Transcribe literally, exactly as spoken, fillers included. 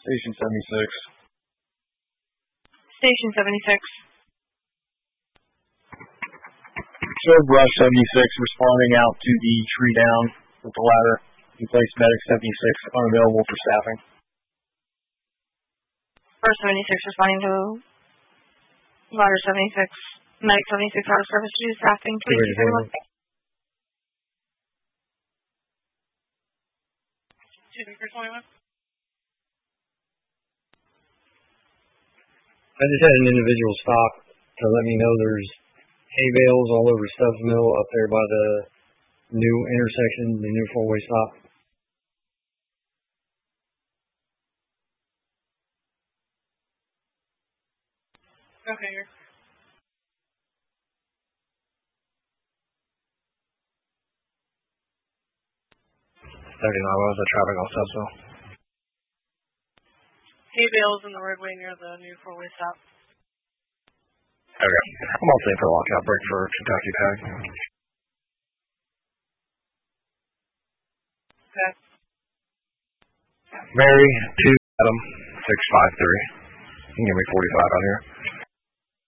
Station seventy-six. Station seventy-six. Show Brush seventy-six responding out to the tree down with the ladder. You place Medic seventy-six unavailable for staffing. Brush seventy-six responding to ladder seventy-six. Medic seventy-six out of service to staffing. Please two twenty-one. I just had an individual stop to let me know there's hay bales all over Stubbs Mill up there by the new intersection, the new four-way stop. Okay, here. thirty-nine miles of traffic on Stubbs Mill. Hay bales in the roadway near the new four-way stop. Okay. I'm all set for a lockout break for Kentucky Tag. Okay. Mary, two Adam, six five three. You can give me forty-five out here.